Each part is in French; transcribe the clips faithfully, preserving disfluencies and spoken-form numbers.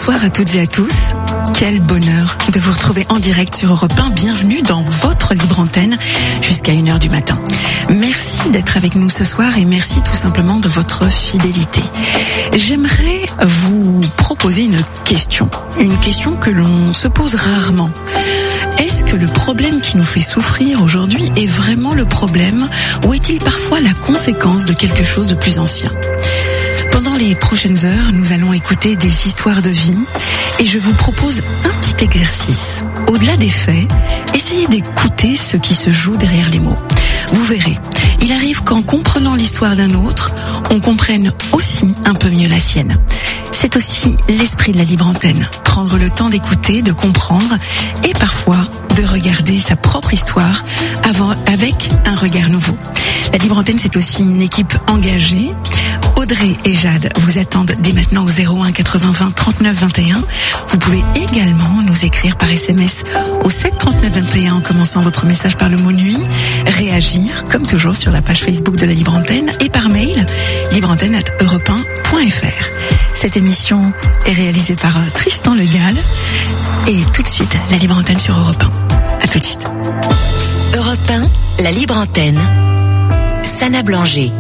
Bonsoir à toutes et à tous. Quel bonheur de vous retrouver en direct sur Europe un. Bienvenue dans votre libre antenne jusqu'à une heure du matin. Merci d'être avec nous ce soir et merci tout simplement de votre fidélité. J'aimerais vous proposer une question, une question que l'on se pose rarement. Est-ce que le problème qui nous fait souffrir aujourd'hui est vraiment le problème ou est-il parfois la conséquence de quelque chose de plus ancien ? Pendant les prochaines heures, nous allons écouter des histoires de vie et je vous propose un petit exercice. Au-delà des faits, essayez d'écouter ce qui se joue derrière les mots. Vous verrez, il arrive qu'en comprenant l'histoire d'un autre, on comprenne aussi un peu mieux la sienne. C'est aussi l'esprit de la libre antenne. Prendre le temps d'écouter, de comprendre et parfois de regarder sa propre histoire avant, avec un regard nouveau. La libre antenne, c'est aussi une équipe engagée. Audrey et Jade vous attendent dès maintenant au zéro un quatre-vingts vingt trente-neuf vingt et un. Vous pouvez également nous écrire par S M S au sept trente-neuf vingt et un en commençant votre message par le mot nuit. Réagir, comme toujours, sur la page Facebook de la Libre Antenne et par mail libre antenne arobase europe un point f r. Cette émission est réalisée par Tristan Le Gall. Et tout de suite, la Libre Antenne sur Europe un. À tout de suite. Europe un, la Libre Antenne. Sana Blanger.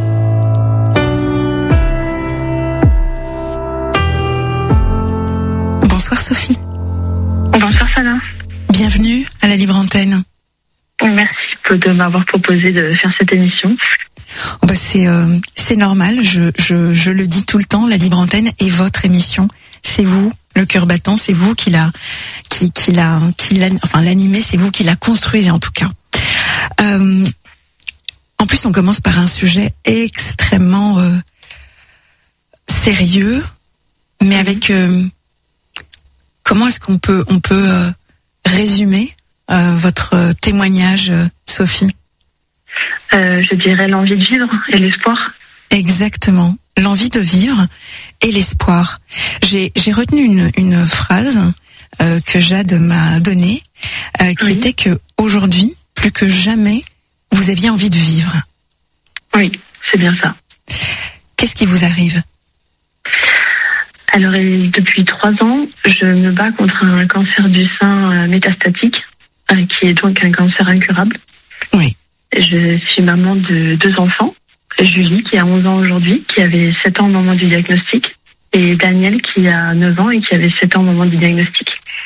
Bonsoir Sophie. Bonsoir Sana. Bienvenue à la Libre Antenne. Merci de m'avoir proposé de faire cette émission. Bah c'est euh, c'est normal, je, je je le dis tout le temps, la Libre Antenne est votre émission. C'est vous, le cœur battant, c'est vous qui l'a qui qui l'a qui l'a enfin l'animé, c'est vous qui l'a construisez en tout cas. Euh, en plus, on commence par un sujet extrêmement euh, sérieux, mais avec euh, comment est-ce qu'on peut on peut euh, résumer euh, votre témoignage, euh, Sophie? Euh, je dirais l'envie de vivre et l'espoir. Exactement, l'envie de vivre et l'espoir. J'ai j'ai retenu une une phrase euh, que Jade m'a donnée, euh, qui oui. était que aujourd'hui, plus que jamais, vous aviez envie de vivre. Oui, c'est bien ça. Qu'est-ce qui vous arrive ? Alors, depuis trois ans, je me bats contre un cancer du sein métastatique, qui est donc un cancer incurable. Oui. Je suis maman de deux enfants, Julie qui a onze ans aujourd'hui, qui avait sept ans au moment du diagnostic, et Daniel qui a neuf ans et qui avait sept ans au moment du diagnostic.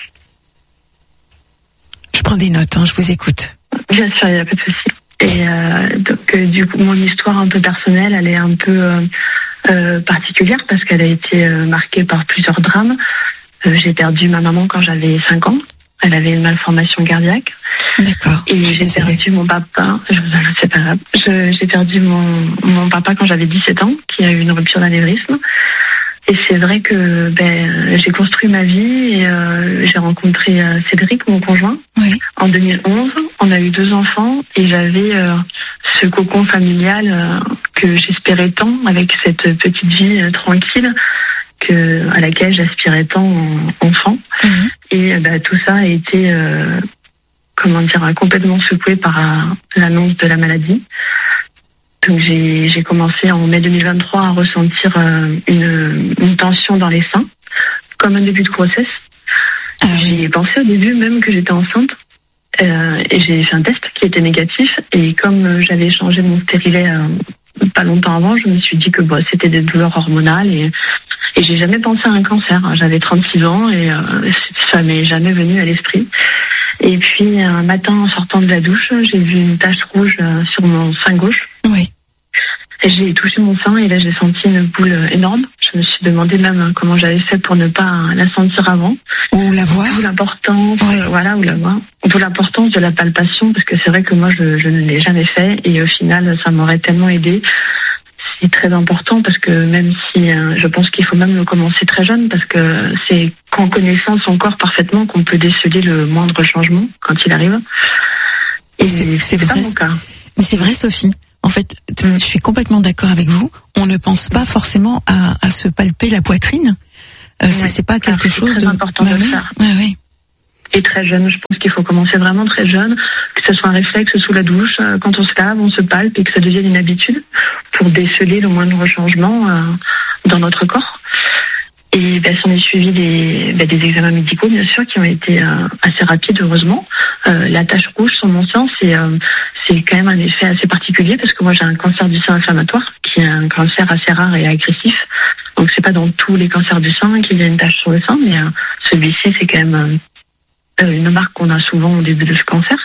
Je prends des notes, hein, je vous écoute. Bien sûr, il n'y a pas de souci. Et euh, donc, euh, du coup, mon histoire un peu personnelle, elle est un peu euh, euh, particulière parce qu'elle a été euh, marquée par plusieurs drames. Euh, j'ai perdu ma maman quand j'avais cinq ans. Elle avait une malformation cardiaque. D'accord. Et j'ai désolée. perdu mon papa. Je, c'est pas grave. Je, j'ai perdu mon, mon papa quand j'avais dix-sept ans, qui a eu une rupture d'anévrisme. Et c'est vrai que ben, j'ai construit ma vie et euh, j'ai rencontré euh, Cédric, mon conjoint, oui. en deux mille onze. On a eu deux enfants et j'avais euh, ce cocon familial euh, que j'espérais tant, avec cette petite vie euh, tranquille que, à laquelle j'aspirais tant en, enfant. Mmh. Et bah, tout ça a été, euh, comment dire, complètement secoué par euh, l'annonce de la maladie. Donc j'ai, j'ai commencé en mai deux mille vingt-trois à ressentir euh, une, une tension dans les seins, comme un début de grossesse. Ah, oui. J'ai pensé au début même que j'étais enceinte. Euh, et j'ai fait un test qui était négatif. Et comme euh, j'avais changé mon stérilet euh, pas longtemps avant, je me suis dit que bah, c'était des douleurs hormonales et Et j'ai jamais pensé à un cancer. J'avais trente-six ans et euh, ça m'est jamais venu à l'esprit. Et puis un matin, en sortant de la douche, j'ai vu une tache rouge euh, sur mon sein gauche. Oui. Et j'ai touché mon sein et là j'ai senti une boule énorme. Je me suis demandé même hein, comment j'avais fait pour ne pas la sentir avant. Ou la voir. D'où l'importance, oui. euh, voilà, ou la voir. D'où l'importance de la palpation parce que c'est vrai que moi je, je ne l'ai jamais fait et au final ça m'aurait tellement aidé. C'est très important parce que même si euh, je pense qu'il faut même le commencer très jeune parce que c'est qu'en connaissant son corps parfaitement qu'on peut déceler le moindre changement quand il arrive. Et c'est, c'est, c'est pas vrai, mon cas. Mais c'est vrai, Sophie. En fait, mm. je suis complètement d'accord avec vous. On ne pense pas forcément à, à se palper la poitrine. Euh, ouais. c'est, c'est pas quelque c'est chose très de. important bah de oui. le faire. Ouais, oui. Et très jeune, je pense qu'il faut commencer vraiment très jeune, que ce soit un réflexe sous la douche, quand on se lave, on se palpe et que ça devienne une habitude pour déceler le moindre changement euh, dans notre corps. Et ben, s'en est suivi des, ben, des examens médicaux, bien sûr, qui ont été euh, assez rapides, heureusement. Euh, la tache rouge sur mon sein, c'est, euh, c'est quand même un effet assez particulier parce que moi, j'ai un cancer du sein inflammatoire, qui est un cancer assez rare et agressif. Donc, c'est pas dans tous les cancers du sein qu'il y a une tache sur le sein, mais euh, celui-ci, c'est quand même euh, une marque qu'on a souvent au début de ce cancer.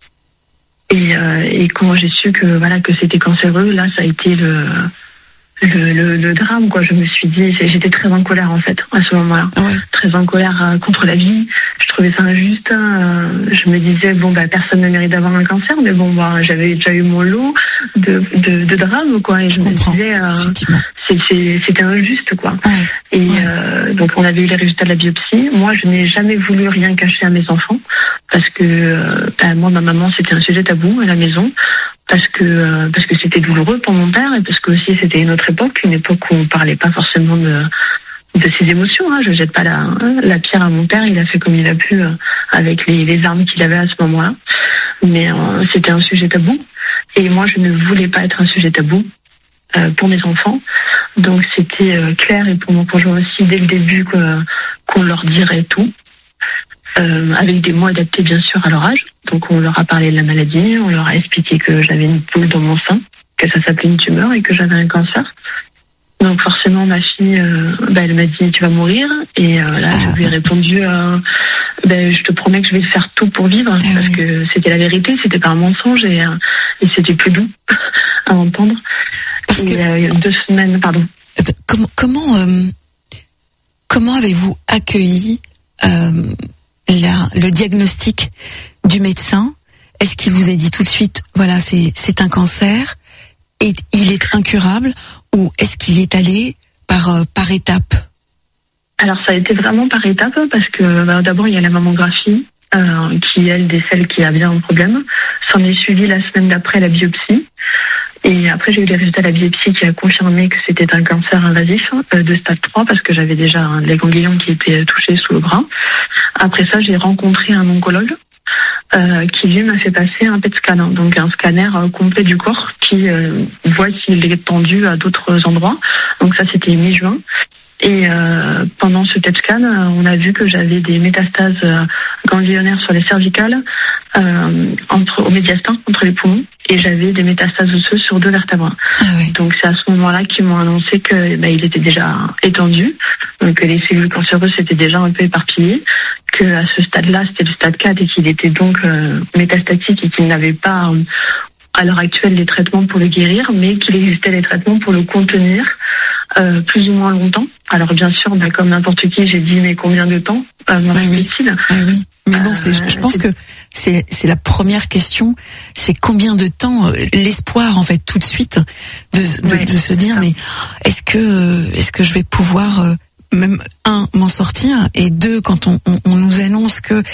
Et, euh, et quand j'ai su que voilà que c'était cancéreux, là, ça a été le Le, le, le drame, quoi. Je me suis dit, j'étais très en colère, en fait, à ce moment-là. Ouais. Très en colère euh, contre la vie. Je trouvais ça injuste. Euh, je me disais, bon, bah, personne ne mérite d'avoir un cancer, mais bon, bah, j'avais déjà eu mon lot de, de, de drames, quoi. Et je, je me disais, euh, c'est, c'est, c'était injuste, quoi. Ouais. Et ouais. Euh, donc, on avait eu les résultats de la biopsie. Moi, je n'ai jamais voulu rien cacher à mes enfants parce que, euh, bah, moi, ma maman, c'était un sujet tabou à la maison. Parce que euh, parce que c'était douloureux pour mon père et parce que aussi c'était une autre époque, une époque où on parlait pas forcément de de ses émotions. Hein. Je jette pas la la pierre à mon père, il a fait comme il a pu euh, avec les les armes qu'il avait à ce moment-là. Mais euh, c'était un sujet tabou et moi je ne voulais pas être un sujet tabou euh, pour mes enfants. Donc c'était euh, clair et pour mon conjoint aussi dès le début que, qu'on leur dirait tout. Euh, avec des mots adaptés bien sûr à leur âge. Donc on leur a parlé de la maladie, on leur a expliqué que j'avais une boule dans mon sein, que ça s'appelait une tumeur et que j'avais un cancer. Donc forcément ma fille, euh, bah, elle m'a dit tu vas mourir et euh, là je lui ai répondu euh, bah, je te promets que je vais faire tout pour vivre ah parce oui. que c'était la vérité, c'était pas un mensonge et, euh, et c'était plus doux à entendre. Parce et que... euh, deux semaines, pardon. Comment comment euh, comment avez-vous accueilli euh, La, le diagnostic du médecin? Est-ce qu'il vous a dit tout de suite, voilà, c'est, c'est un cancer et il est incurable, ou est-ce qu'il y est allé par, euh, par étapes? Alors ça a été vraiment par étapes parce que bah, d'abord il y a la mammographie euh, qui elle décèle qu'il y a bien un problème. S'en est suivi la semaine d'après la biopsie. Et après, j'ai eu les résultats de la biopsie qui a confirmé que c'était un cancer invasif euh, de stade trois parce que j'avais déjà hein, les ganglions qui étaient touchés sous le bras. Après ça, j'ai rencontré un oncologue euh, qui, lui, m'a fait passer un P E T scan, hein, donc un scanner euh, complet du corps qui euh, voit s'il est tendu à d'autres endroits. Donc ça, c'était mi-juin. Et euh, pendant ce P E T scan, on a vu que j'avais des métastases euh, ganglionnaires sur les cervicales, euh, entre, au médiastin, entre les poumons, et j'avais des métastases osseuses sur deux vertèbres. Ah oui. Donc c'est à ce moment-là qu'ils m'ont annoncé que bah, il était déjà étendu, donc que les cellules cancéreuses s'étaient déjà un peu éparpillées, que à ce stade-là, c'était le stade quatre et qu'il était donc euh, métastatique et qu'il n'avait pas euh, à l'heure actuelle les traitements pour le guérir, mais qu'il existait les traitements pour le contenir euh, plus ou moins longtemps. Alors bien sûr, bah, comme n'importe qui, j'ai dit mais combien de temps euh, oui, oui. oui, oui. Mais bon, c'est, je pense que c'est, c'est la première question, c'est combien de temps, euh, l'espoir en fait tout de suite de, de, oui, de se dire mais est-ce que est-ce que je vais pouvoir euh, même un m'en sortir et deux quand on, on, on nous annonce que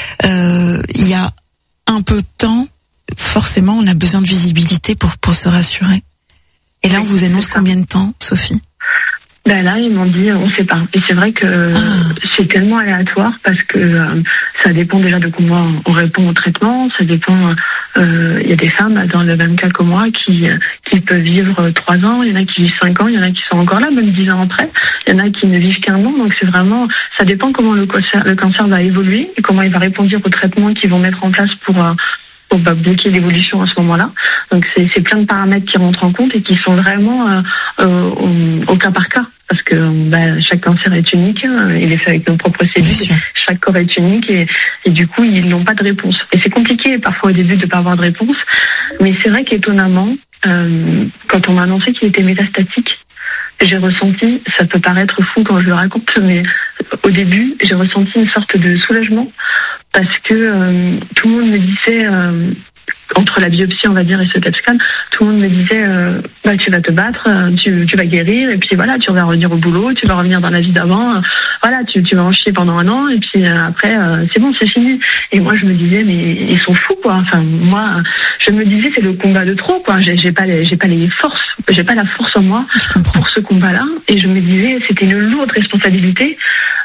euh, il y a un peu de temps, forcément on a besoin de visibilité pour pour se rassurer. Et là, oui, on vous annonce combien de temps, Sophie? Ben là, ils m'ont dit, on sait pas. Et c'est vrai que ah. c'est tellement aléatoire parce que euh, ça dépend déjà de comment on répond au traitement. Ça dépend. Il euh, y a des femmes dans le même cas que moi qui qui peuvent vivre trois ans. Il y en a qui vivent cinq ans. Il y en a qui sont encore là, même dix ans après. Il y en a qui ne vivent qu'un an. Donc c'est vraiment, ça dépend comment le cancer, le cancer va évoluer et comment il va répondre aux traitements qu'ils vont mettre en place pour euh, pour bah, bloquer l'évolution à ce moment-là. Donc c'est, c'est plein de paramètres qui rentrent en compte et qui sont vraiment euh, euh, au, au cas par cas. Parce que bah, chaque cancer est unique, hein, il est fait avec nos propres cellules, chaque corps est unique et, et du coup ils n'ont pas de réponse. Et c'est compliqué parfois au début de ne pas avoir de réponse, mais c'est vrai qu'étonnamment, euh, quand on m'a annoncé qu'il était métastatique, j'ai ressenti, ça peut paraître fou quand je le raconte, mais au début j'ai ressenti une sorte de soulagement parce que euh, tout le monde me disait... Euh, entre la biopsie, on va dire, et ce P E T scan, tout le monde me disait euh, bah, tu vas te battre, tu, tu vas guérir, et puis voilà, tu vas revenir au boulot, tu vas revenir dans la vie d'avant, euh, voilà, tu, tu vas en chier pendant un an, et puis euh, après, euh, c'est bon, c'est fini. Et moi, je me disais, mais ils sont fous, quoi. Enfin, moi, je me disais, c'est le combat de trop, quoi. J'ai, j'ai pas les, j'ai pas les forces, j'ai pas la force en moi pour ce combat-là, et je me disais, c'était une lourde responsabilité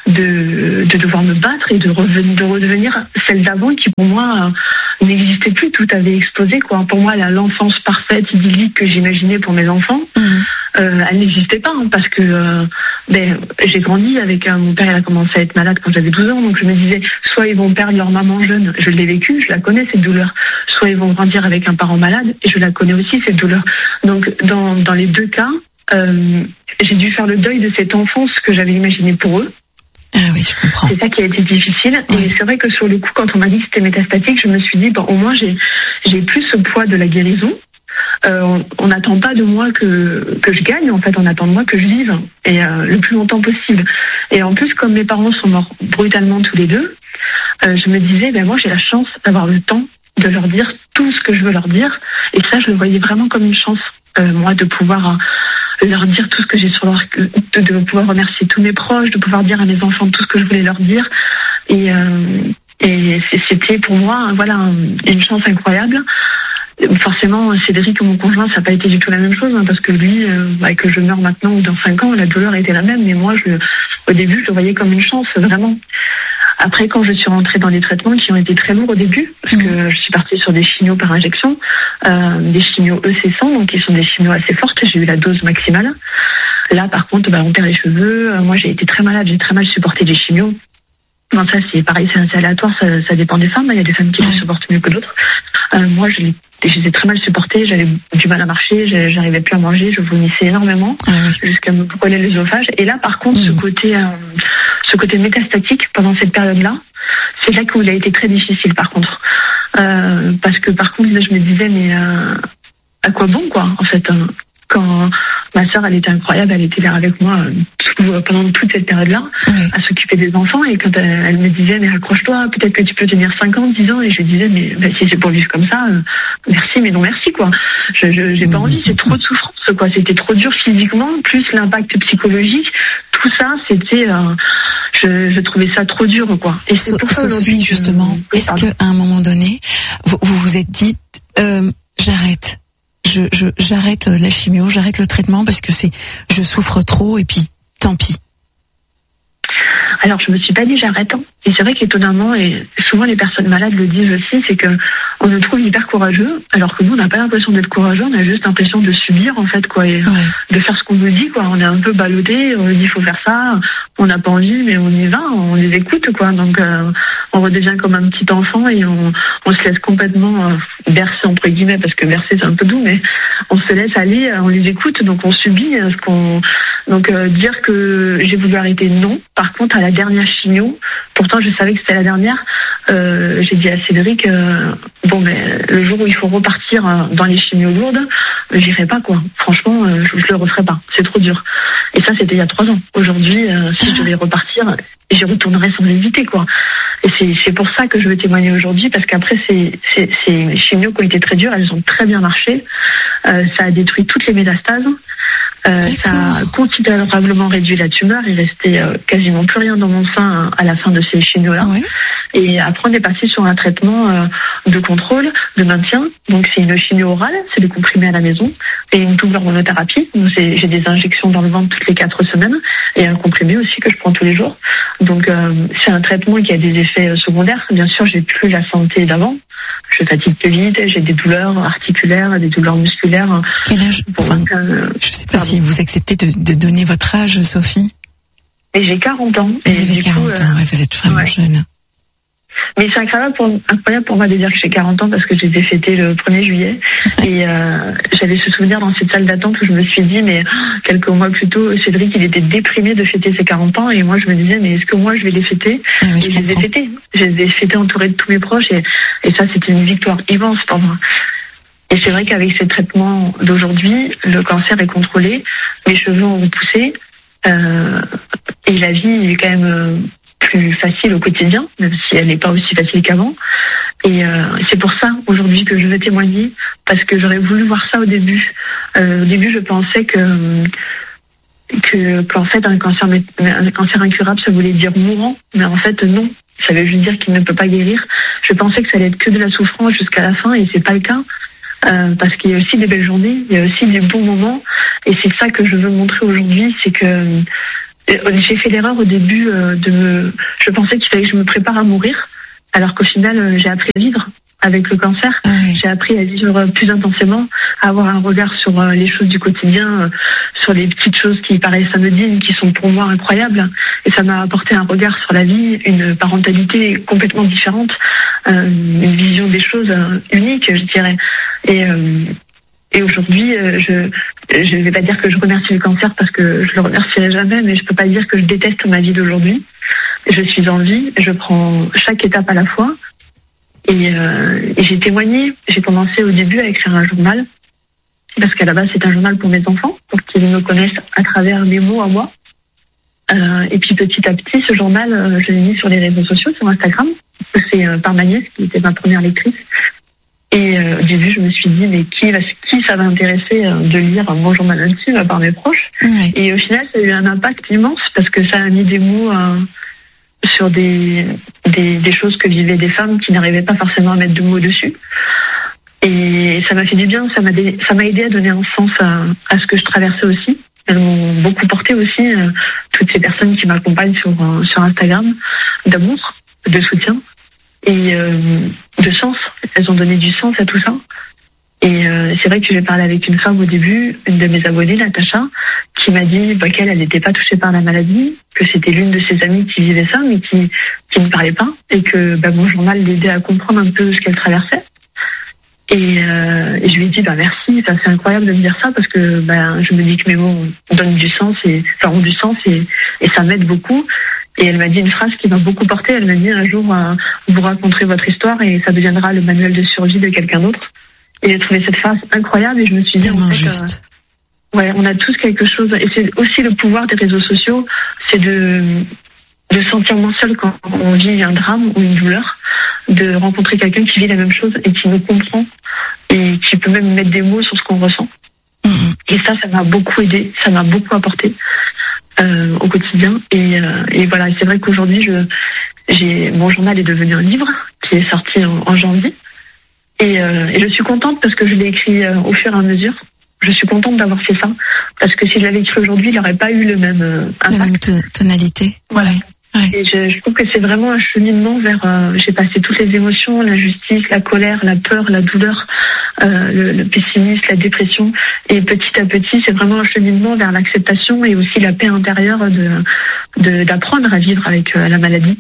de, de devoir me battre et de revenir, de redevenir celle d'avant qui, pour moi, euh, n'existait plus, tout avait explosé, quoi. Pour moi, là, l'enfance parfaite, idyllique que j'imaginais pour mes enfants, mmh. euh, elle n'existait pas, hein, parce que euh, ben, j'ai grandi avec euh, mon père, il a commencé à être malade quand j'avais douze ans, donc je me disais, soit ils vont perdre leur maman jeune, je l'ai vécu, je la connais cette douleur, soit ils vont grandir avec un parent malade, et je la connais aussi cette douleur. Donc dans, dans les deux cas, euh, j'ai dû faire le deuil de cette enfance que j'avais imaginée pour eux. Ah oui, je comprends. C'est ça qui a été difficile. Oui. Et c'est vrai que sur le coup, quand on m'a dit que c'était métastatique, je me suis dit, bon, au moins j'ai, j'ai plus ce poids de la guérison. Euh, on n'attend pas de moi que, que je gagne, en fait, on attend de moi que je vive, et euh, le plus longtemps possible. Et en plus, comme mes parents sont morts brutalement tous les deux, euh, je me disais, ben moi j'ai la chance d'avoir le temps de leur dire tout ce que je veux leur dire. Et ça, je le voyais vraiment comme une chance, euh, moi, de pouvoir euh, leur dire tout ce que j'ai sur leur... De, de pouvoir remercier tous mes proches, de pouvoir dire à mes enfants tout ce que je voulais leur dire. Et, euh, et c'était pour moi, voilà, une chance incroyable. Forcément, Cédric, mon conjoint, ça n'a pas été du tout la même chose, hein, parce que lui, euh, bah, que je meurs maintenant ou dans cinq ans, la douleur était la même, mais moi, je, au début, je le voyais comme une chance, vraiment. Après, quand je suis rentrée dans des traitements qui ont été très lourds au début, parce mmh. que je suis partie sur des chimios par injection, euh, des chimios E C cent, donc qui sont des chimios assez fortes, j'ai eu la dose maximale. Là, par contre, bah, on perd les cheveux, euh, moi j'ai été très malade, j'ai très mal supporté les chimios. Non, ça c'est pareil, c'est assez aléatoire, ça, ça dépend des femmes, il y a des femmes qui le supportent mieux que d'autres. Euh, moi, je l'ai je les ai très mal supportés, j'avais du mal à marcher, j'arrivais plus à manger, je vomissais énormément, ah oui. jusqu'à me brûler l'œsophage. Et là, par contre, mmh. ce côté, euh, ce côté métastatique pendant cette période-là, c'est là où il a été très difficile, par contre, euh, parce que par contre, je me disais, mais euh, à quoi bon, quoi, en fait, hein, quand ma sœur, elle était incroyable, elle était là avec moi tout, pendant toute cette période-là, oui. à s'occuper des enfants, et quand elle, elle me disait, mais accroche-toi, peut-être que tu peux tenir cinq ans, dix ans, et je lui disais, mais bah, si c'est pour vivre comme ça, euh, merci, mais non merci, quoi. Je, je, j'ai pas envie, c'est trop de souffrance, quoi. C'était trop dur physiquement, plus l'impact psychologique, tout ça, c'était, euh, je, je trouvais ça trop dur, quoi. Et c'est so, pour ça Sophie, aujourd'hui. justement, je... est-ce qu'à un moment donné, vous vous, vous êtes dit, euh, j'arrête? Je, je, j'arrête la chimio, j'arrête le traitement parce que c'est, je souffre trop et puis tant pis. Alors je me suis pas dit j'arrête. Hein. Et c'est vrai qu'étonnamment, et souvent les personnes malades le disent aussi, c'est que on nous trouve hyper courageux, alors que nous on n'a pas l'impression d'être courageux, on a juste l'impression de subir en fait quoi, et ouais. de faire ce qu'on nous dit quoi. On est un peu ballotté, on nous dit il faut faire ça, on n'a pas envie mais on y va, on les écoute quoi. Donc euh, on redevient comme un petit enfant et on, on se laisse complètement euh, bercer entre guillemets, parce que bercer c'est un peu doux, mais on se laisse aller, on les écoute, donc on subit ce qu'on. Donc euh, dire que j'ai voulu arrêter, non. Par contre à la dernière chimio, pourtant je savais que c'était la dernière, euh, j'ai dit à Cédric euh, bon mais le jour où il faut repartir euh, dans les chimios lourdes, j'irai pas quoi. Franchement euh, je, je le referai pas, c'est trop dur. Et ça c'était il y a trois ans. Aujourd'hui euh, si je devais repartir, j'y retournerai sans hésiter quoi. Et c'est, c'est pour ça que je veux témoigner aujourd'hui, parce qu'après ces, ces, ces chimios qui ont été très dures, elles ont très bien marché, euh, ça a détruit toutes les métastases. Euh, ça a considérablement réduit la tumeur. Il restait euh, quasiment plus rien dans mon sein à la fin de ces chimios-là. Oui. Et après, on est passé sur un traitement euh, de contrôle, de maintien. Donc, c'est une chimio orale, c'est des comprimés à la maison, et une double hormonothérapie. Donc, c'est, j'ai des injections dans le ventre toutes les quatre semaines, et un comprimé aussi que je prends tous les jours. Donc, euh, c'est un traitement qui a des effets secondaires. Bien sûr, j'ai plus la santé d'avant. Je fatigue plus vite, j'ai des douleurs articulaires, des douleurs musculaires. Quel âge enfin, euh, je ne sais pas pardon. si vous acceptez de, de donner votre âge, Sophie. Et j'ai quarante ans. Vous et avez quarante coup, ans, euh, ouais, vous êtes vraiment ouais. jeune. Mais c'est incroyable pour, incroyable pour moi de dire que j'ai quarante ans, parce que je les ai fêtés le premier juillet. Et euh, j'avais ce souvenir dans cette salle d'attente où je me suis dit, mais quelques mois plus tôt, Cédric, il était déprimé de fêter ses quarante ans. Et moi, je me disais, mais est-ce que moi, je vais les fêter? ah, Et je, je les ai fêtés. Je les ai fêtés entourés de tous mes proches. Et, et ça, c'était une victoire immense pour moi. Et c'est vrai qu'avec ces traitements d'aujourd'hui, le cancer est contrôlé, mes cheveux ont repoussé. Euh, et la vie est quand même... Euh, plus facile au quotidien, même si elle n'est pas aussi facile qu'avant. Et euh, c'est pour ça aujourd'hui que je veux témoigner, parce que j'aurais voulu voir ça au début. Euh, au début, je pensais que que qu'en fait un cancer un cancer incurable, ça voulait dire mourant, mais en fait non. Ça veut juste dire qu'il ne peut pas guérir. Je pensais que ça allait être que de la souffrance jusqu'à la fin, et c'est pas le cas. Euh, parce qu'il y a aussi des belles journées, il y a aussi des bons moments, et c'est ça que je veux montrer aujourd'hui, c'est que j'ai fait l'erreur au début euh, de me... Je pensais qu'il fallait que je me prépare à mourir, alors qu'au final, euh, j'ai appris à vivre. avec le cancer. Oui. J'ai appris à vivre plus intensément, à avoir un regard sur euh, les choses du quotidien, euh, sur les petites choses qui paraissent anodines, qui sont pour moi incroyables. Et ça m'a apporté un regard sur la vie, une parentalité complètement différente, euh, une vision des choses euh, unique, je dirais. Et euh, Et aujourd'hui, euh, je je ne vais pas dire que je remercie le cancer parce que je le remercierai jamais, mais je peux pas dire que je déteste ma vie d'aujourd'hui. Je suis en vie, je prends chaque étape à la fois. Et, euh, et j'ai témoigné, j'ai commencé au début à écrire un journal, parce qu'à la base c'est un journal pour mes enfants, pour qu'ils me connaissent à travers mes mots à moi. Euh, et puis petit à petit, ce journal, euh, je l'ai mis sur les réseaux sociaux, sur Instagram. C'est euh, par ma nièce, qui était ma première lectrice. Et euh, au début, je me suis dit, mais qui, va, qui ça va intéresser euh, de lire mon journal intime à part mes proches? Oui. Et au final, ça a eu un impact immense, parce que ça a mis des mots euh, sur des, des, des choses que vivaient des femmes qui n'arrivaient pas forcément à mettre de mots dessus. Et ça m'a fait du bien, ça m'a, dé, ça m'a aidé à donner un sens à, à ce que je traversais aussi. Elles m'ont beaucoup porté aussi, euh, toutes ces personnes qui m'accompagnent sur, euh, sur Instagram, d'amour, de soutien et euh, de sens. Elles ont donné du sens à tout ça. Et euh, c'est vrai que j'ai parlé avec une femme au début, une de mes abonnées, Natacha, qui m'a dit bah, qu'elle, elle n'était pas touchée par la maladie, que c'était l'une de ses amies qui vivait ça, mais qui, qui ne parlait pas, et que bah, mon journal l'aidait à comprendre un peu ce qu'elle traversait. Et, euh, et je lui ai dit bah merci, ça, c'est incroyable de me dire ça, parce que bah, je me dis que mes mots donnent du sens et enfin, ont du sens et, et ça m'aide beaucoup. Et elle m'a dit une phrase qui m'a beaucoup portée. Elle m'a dit un jour euh, vous raconterez votre histoire et ça deviendra le manuel de survie de quelqu'un d'autre. Et j'ai trouvé cette phrase incroyable et je me suis dit tellement en fait, juste. Euh, ouais, on a tous quelque chose. Et c'est aussi le pouvoir des réseaux sociaux, c'est de de se sentir moins seul quand on vit un drame ou une douleur, de rencontrer quelqu'un qui vit la même chose et qui nous comprend et qui peut même mettre des mots sur ce qu'on ressent. Mmh. Et ça, ça m'a beaucoup aidé, ça m'a beaucoup apporté euh, au quotidien. Et, euh, et voilà, c'est vrai qu'aujourd'hui, je, j'ai, mon journal est devenu un livre qui est sorti en, en janvier. Et, euh, et je suis contente parce que je l'ai écrit euh, au fur et à mesure. Je suis contente d'avoir fait ça parce que si je l'avais écrit aujourd'hui, il n'aurait pas eu le même euh, impact. La même t- tonalité. Voilà. Ouais. Ouais. Et je, je trouve que c'est vraiment un cheminement vers. Euh, j'ai passé toutes les émotions, l'injustice, la colère, la peur, la douleur, euh, le, le pessimisme, la dépression. Et petit à petit, c'est vraiment un cheminement vers l'acceptation et aussi la paix intérieure de, de d'apprendre à vivre avec euh, la maladie.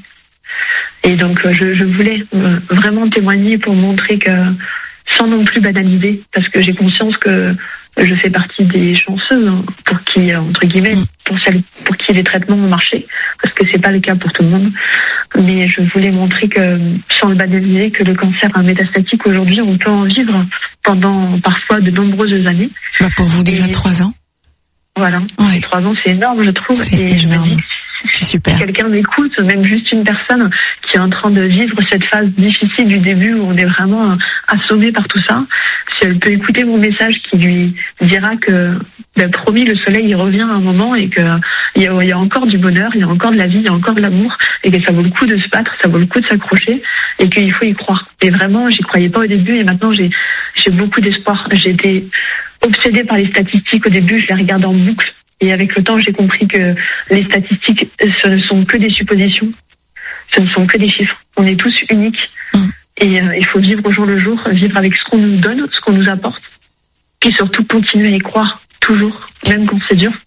Et donc, euh, je, je voulais euh, vraiment témoigner pour montrer que, sans non plus banaliser, parce que j'ai conscience que je fais partie des chanceuses hein, pour qui, entre guillemets, pour celles pour qui les traitements ont marché, parce que c'est pas le cas pour tout le monde. Mais je voulais montrer que, sans le banaliser, que le cancer métastatique aujourd'hui, on peut en vivre pendant parfois de nombreuses années. Bah pour vous déjà Et, trois ans. Voilà, Ouais. et trois ans, c'est énorme, je trouve. C'est et énorme. je me dis, C'est super. si quelqu'un m'écoute, même juste une personne qui est en train de vivre cette phase difficile du début où on est vraiment assommé par tout ça, si elle peut écouter mon message qui lui dira que, ben, promis, le soleil il revient à un moment et que il y a, il y a encore du bonheur, il y a encore de la vie, il y a encore de l'amour et que ça vaut le coup de se battre, ça vaut le coup de s'accrocher et qu'il faut y croire. Et vraiment, j'y croyais pas au début et maintenant j'ai j'ai beaucoup d'espoir. J'ai été obsédée par les statistiques au début, je les regardais en boucle. Et avec le temps, j'ai compris que les statistiques, ce ne sont que des suppositions, ce ne sont que des chiffres. On est tous uniques. Mmh. Et euh, il faut vivre au jour le jour, vivre avec ce qu'on nous donne, ce qu'on nous apporte. Puis surtout, continuer à y croire, toujours, même quand c'est dur.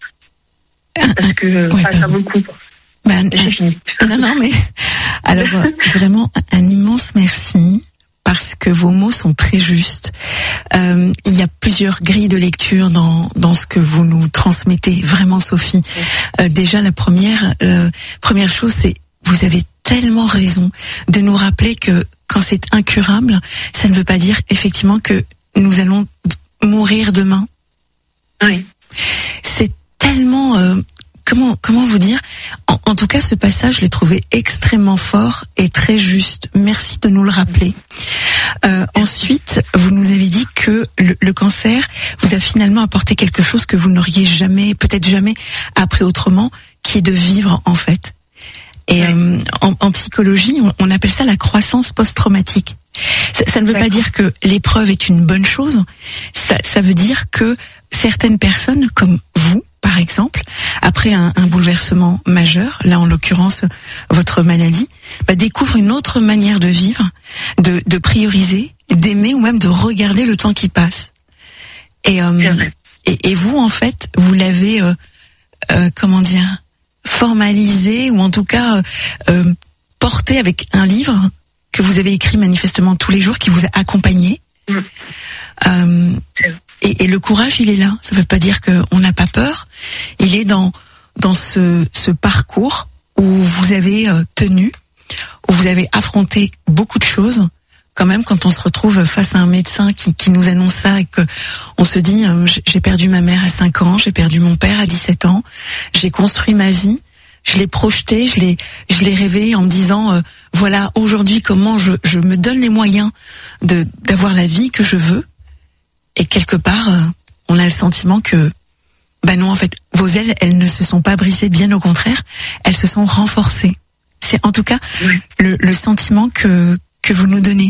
Parce que euh, ouais, ça, ça vaut le coup. Ben, J'ai fini. Non, non, mais alors, vraiment, un immense merci. Parce que vos mots sont très justes. Euh, il y a plusieurs grilles de lecture dans dans ce que vous nous transmettez. Vraiment, Sophie. Euh, déjà, la première euh, première chose, c'est vous avez tellement raison de nous rappeler que quand c'est incurable, ça ne veut pas dire effectivement que nous allons mourir demain. Oui. C'est tellement euh, Comment comment vous dire en, en tout cas, ce passage, je l'ai trouvé extrêmement fort et très juste. Merci de nous le rappeler. Euh, ensuite, vous nous avez dit que le, le cancer vous a finalement apporté quelque chose que vous n'auriez jamais, peut-être jamais, appris autrement, qui est de vivre en fait. Et ouais. euh, en, en psychologie, on, on appelle ça la croissance post-traumatique. Ça, ça ne veut D'accord. pas dire que l'épreuve est une bonne chose. Ça, ça veut dire que certaines personnes, comme vous, par exemple, après un, un bouleversement majeur, là en l'occurrence votre maladie, bah, découvre une autre manière de vivre, de, de prioriser, d'aimer ou même de regarder le temps qui passe. Et, euh, et, et vous, en fait, vous l'avez, euh, euh, comment dire, formalisé ou en tout cas euh, euh, porté avec un livre que vous avez écrit manifestement tous les jours, qui vous a accompagné. Mmh. Euh, et, et le courage, il est là. Ça ne veut pas dire qu'on n'a pas peur. Il est dans dans ce, ce parcours où vous avez euh, tenu, où vous avez affronté beaucoup de choses. Quand même, quand on se retrouve face à un médecin qui, qui nous annonce ça et que on se dit euh, j'ai perdu ma mère à cinq ans, j'ai perdu mon père à dix-sept ans, j'ai construit ma vie, je l'ai projeté, je l'ai je l'ai rêvé en me disant euh, voilà aujourd'hui comment je je me donne les moyens de d'avoir la vie que je veux. Et quelque part, euh, on a le sentiment que bah non, en fait, vos ailes, elles ne se sont pas brisées, bien au contraire, elles se sont renforcées. C'est en tout cas oui. le, le sentiment que que vous nous donnez.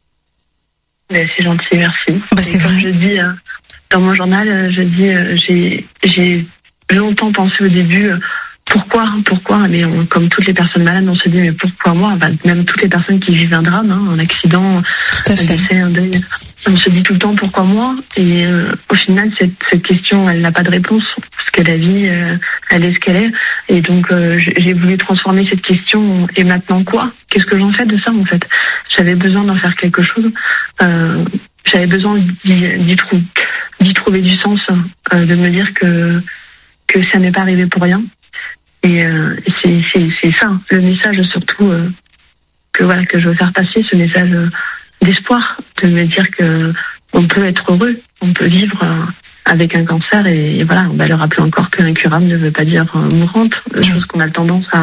Ben, c'est gentil, merci. Bah, c'est comme vrai. je dis euh, dans mon journal, euh, je dis euh, j'ai j'ai longtemps pensé au début euh, pourquoi pourquoi mais on, comme toutes les personnes malades, on se dit mais pourquoi moi, ben, même toutes les personnes qui vivent un drame, hein, un accident, un décès, un deuil, on se dit tout le temps pourquoi moi, et euh, au final cette cette question elle n'a pas de réponse parce que la vie euh, elle est ce qu'elle est, et donc euh, j'ai voulu transformer cette question. Et maintenant quoi? Qu'est-ce que j'en fais de ça en fait? J'avais besoin d'en faire quelque chose. Euh, j'avais besoin d'y, d'y, trou- d'y trouver du sens, euh, de me dire que que ça n'est pas arrivé pour rien. Et euh, c'est, c'est, c'est ça, le message surtout euh, que voilà que je veux faire passer, ce message euh, d'espoir, de me dire que on peut être heureux, on peut vivre euh, avec un cancer, et, et voilà, on va le rappeler encore qu'incurable ne veut pas dire euh, mourante, chose qu'on a tendance à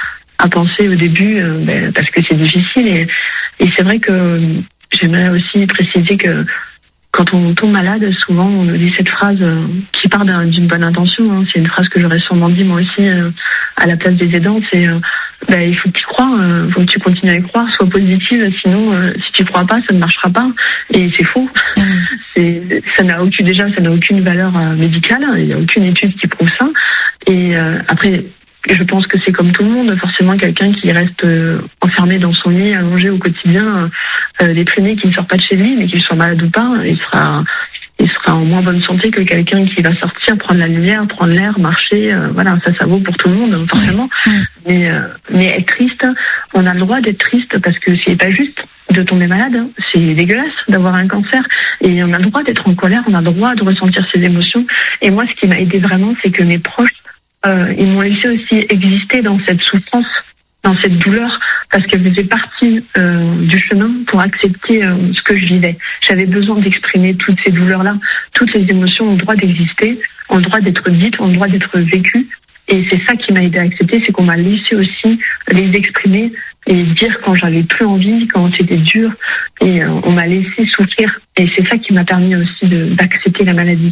à penser au début, euh, ben, parce que c'est difficile, et, et c'est vrai que euh, j'aimerais aussi préciser que quand on tombe malade, souvent on nous dit cette phrase euh, qui part d'un, d'une bonne intention, hein. C'est une phrase que j'aurais sûrement dit moi aussi euh, à la place des aidants, c'est euh, ben, il faut que tu crois, il euh, faut que tu continues à y croire, sois positive, sinon euh, si tu crois pas, ça ne marchera pas, et c'est faux. Mmh. C'est, ça n'a aucune, déjà ça n'a aucune valeur euh, médicale, il n'y a aucune étude qui prouve ça, et euh, après je pense que c'est comme tout le monde, forcément quelqu'un qui reste euh, enfermé dans son lit, allongé au quotidien, euh, déprimé, qui ne sort pas de chez lui, mais qu'il soit malade ou pas, il sera, il sera en moins bonne santé que quelqu'un qui va sortir, prendre la lumière, prendre l'air, marcher. Euh, voilà, ça, ça vaut pour tout le monde, forcément. Mais, euh, mais être triste, on a le droit d'être triste parce que c'est pas juste de tomber malade, hein. C'est dégueulasse d'avoir un cancer, et on a le droit d'être en colère, on a le droit de ressentir ses émotions. Et moi, ce qui m'a aidé vraiment, c'est que mes proches, Euh, ils m'ont laissé aussi exister dans cette souffrance, dans cette douleur, parce qu'elle faisait partie euh, du chemin pour accepter euh, ce que je vivais. J'avais besoin d'exprimer toutes ces douleurs-là. Toutes les émotions ont le droit d'exister, ont le droit d'être dites, ont le droit d'être vécues. Et c'est ça qui m'a aidé à accepter, c'est qu'on m'a laissé aussi les exprimer et dire quand j'avais plus envie, quand c'était dur. Et euh, on m'a laissé souffrir. Et c'est ça qui m'a permis aussi de, d'accepter la maladie.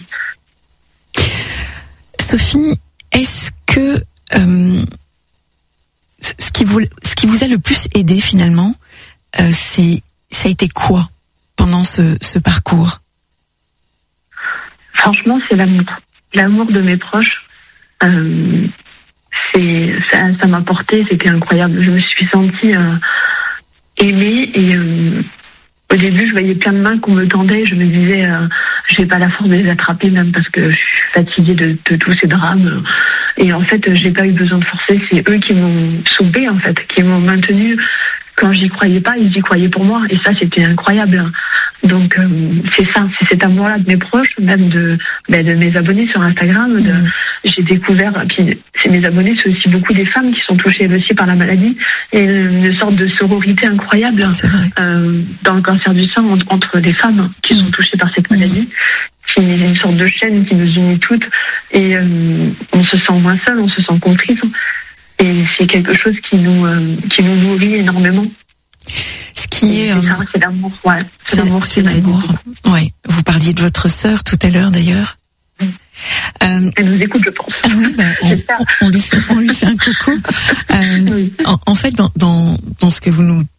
Sophie, est-ce que euh, ce qui vous ce qui vous a le plus aidé finalement, euh, c'est ça a été quoi pendant ce, ce parcours? Franchement, c'est l'amour, l'amour de mes proches. Euh, c'est ça, ça m'a porté, c'était incroyable. Je me suis sentie euh, aimée, et euh, au début, je voyais plein de mains qu'on me tendait. Je me disais, euh, j'ai pas la force de les attraper, même parce que je suis fatiguée de, de tous ces drames. Et en fait, j'ai pas eu besoin de forcer. C'est eux qui m'ont sauvée, en fait, qui m'ont maintenue. Quand j'y croyais pas, ils y croyaient pour moi. Et ça, c'était incroyable. Donc, euh, c'est ça, c'est cet amour-là de mes proches, même de, ben, de mes abonnés sur Instagram. De, mmh. J'ai découvert, puis c'est mes abonnés, c'est aussi beaucoup des femmes qui sont touchées aussi par la maladie, et une sorte de sororité incroyable euh, dans le cancer du sein entre, entre les femmes qui mmh. sont touchées par cette maladie. Qui est une sorte de chaîne qui nous unit toutes, et euh, on se sent moins seul, on se sent comprise, et c'est quelque chose qui nous euh, qui nous nourrit énormément. Ce qui est, c'est, ça, c'est l'amour, ouais, c'est, c'est l'amour, c'est l'amour. Ouais. Vous parliez de votre sœur tout à l'heure d'ailleurs. Mm. Euh, Elle nous écoute, je pense. Ah oui, bah, on, on, on, lui fait, on lui fait un coucou. Euh, oui. en, en fait, dans, dans dans ce que vous nous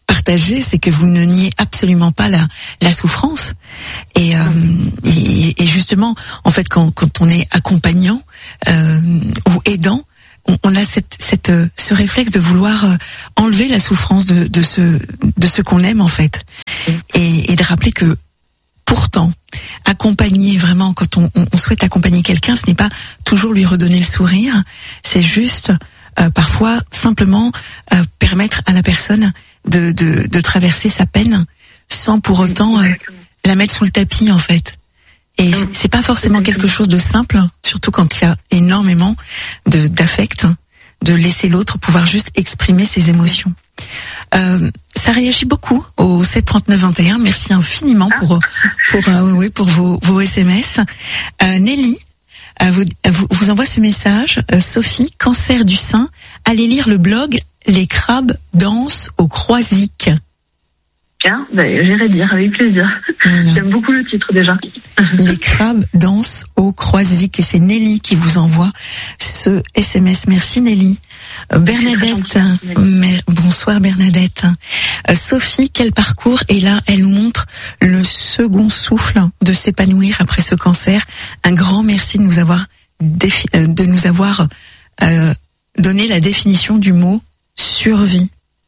partagez, c'est que vous ne niez absolument pas la, la souffrance. Et, euh, et, et justement, en fait, quand, quand on est accompagnant euh, ou aidant, on, on a cette, cette, ce réflexe de vouloir enlever la souffrance de, de ce, de ce qu'on aime en fait, et, et de rappeler que pourtant, accompagner vraiment, quand on, on souhaite accompagner quelqu'un, ce n'est pas toujours lui redonner le sourire, c'est juste euh, parfois simplement euh, permettre à la personne de, de, de traverser sa peine sans pour autant euh, la mettre sous le tapis en fait. Et c'est pas forcément quelque chose de simple, surtout quand il y a énormément de d'affect, de laisser l'autre pouvoir juste exprimer ses émotions. Euh, ça réagit beaucoup au sept trente-neuf vingt et un. Merci infiniment pour pour euh, oui, pour vos vos S M S. Euh, Nelly euh, vous, vous vous envoie ce message. Euh, Sophie, cancer du sein. Allez lire le blog Les crabes dansent au Croisic. Bien, ben, j'irai lire avec plaisir. Voilà. J'aime beaucoup le titre déjà. Les crabes dansent au Croisic, et c'est Nelly qui vous envoie ce S M S. Merci Nelly. Euh, Bernadette, mer- bonsoir Bernadette. Euh, Sophie, quel parcours, et là elle nous montre le second souffle de s'épanouir après ce cancer. Un grand merci de nous avoir défi- euh, de nous avoir euh, donné la définition du mot survie.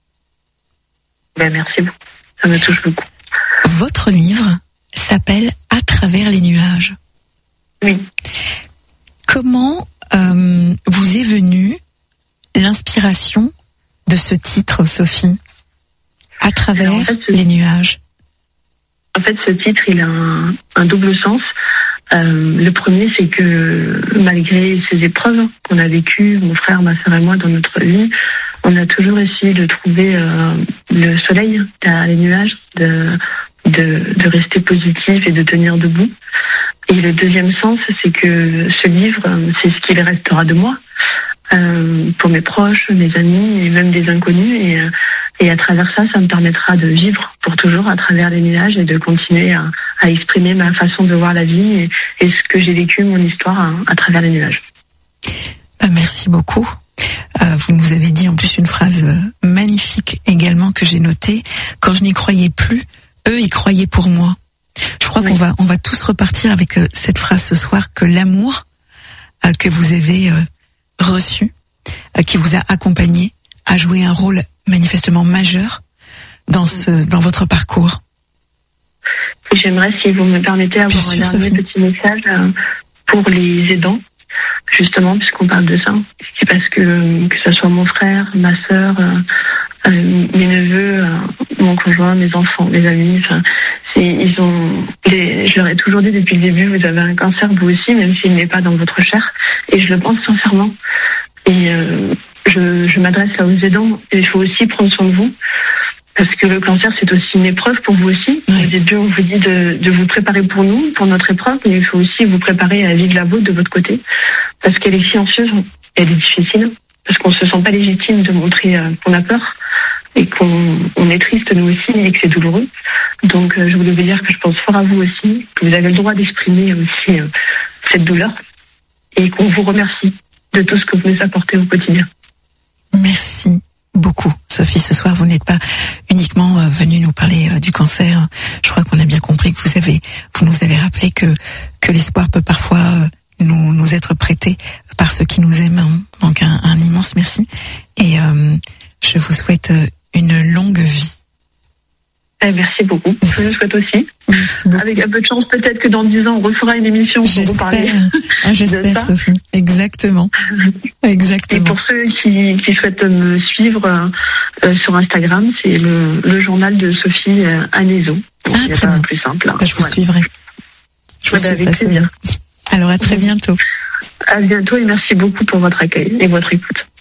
Ben, merci beaucoup. Ça me touche beaucoup. Votre livre s'appelle À travers les nuages. Oui. Comment euh, vous est venue l'inspiration de ce titre, Sophie ? À travers en fait, ce... les nuages. En fait, ce titre, il a un, un double sens. Euh, le premier, c'est que malgré ces épreuves qu'on a vécues, mon frère, ma sœur et moi, dans notre vie, on a toujours essayé de trouver euh, le soleil derrière les nuages, de, de, de rester positif et de tenir debout. Et le deuxième sens, c'est que ce livre, c'est ce qu'il restera de moi, euh, pour mes proches, mes amis et même des inconnus. Et, et à travers ça, ça me permettra de vivre pour toujours à travers les nuages et de continuer à, à exprimer ma façon de voir la vie et, et ce que j'ai vécu, mon histoire à, à travers les nuages. Bah, merci beaucoup. Euh, vous nous avez dit en plus une phrase magnifique également que j'ai notée. Quand je n'y croyais plus, eux y croyaient pour moi. Je crois oui. qu'on va on va tous repartir avec euh, cette phrase ce soir, que l'amour euh, que vous avez euh, reçu, euh, qui vous a accompagné, a joué un rôle manifestement majeur dans ce dans votre parcours. Et j'aimerais, si vous me permettez, avoir sûr, un dernier Sophie. petit message euh, pour les aidants. Justement, puisqu'on parle de ça, c'est parce que que ce soit mon frère, ma sœur, euh, euh, mes neveux, euh, mon conjoint, mes enfants, mes amis, enfin, c'est ils ont, les, je leur ai toujours dit depuis le début, vous avez un cancer vous aussi, même s'il n'est pas dans votre chair, et je le pense sincèrement. Et euh, je, je m'adresse là aux aidants, et il faut aussi prendre soin de vous. Parce que le cancer, c'est aussi une épreuve pour vous aussi. Oui. Au début, on vous dit de, de vous préparer pour nous, pour notre épreuve, mais il faut aussi vous préparer à vivre la vôtre de votre côté. Parce qu'elle est silencieuse, elle est difficile, parce qu'on se sent pas légitime de montrer euh, qu'on a peur, et qu'on on est triste nous aussi, et que c'est douloureux. Donc, euh, je voulais vous dire que je pense fort à vous aussi, que vous avez le droit d'exprimer aussi euh, cette douleur, et qu'on vous remercie de tout ce que vous nous apportez au quotidien. Merci beaucoup, Sophie. Ce soir, vous n'êtes pas uniquement euh, venue nous parler euh, du cancer. Je crois qu'on a bien compris que vous avez, vous nous avez rappelé que que l'espoir peut parfois euh, nous nous être prêté par ceux qui nous aiment. Hein. Donc un, un immense merci. Et euh, je vous souhaite une longue vie. Eh, merci beaucoup. Je le souhaite aussi. Avec un peu de chance, peut-être que dans dix ans, on refera une émission pour j'espère. vous parler. Ah, j'espère, Sophie. Exactement. Exactement. Et pour ceux qui, qui souhaitent me suivre euh, sur Instagram, c'est le, le journal de Sophie euh, Anezo. Ah, il très bien. Plus simple. Hein. Je vous voilà. suivrai. Je vous avec plaisir. Alors, à très bientôt. À bientôt et merci beaucoup pour votre accueil et votre écoute.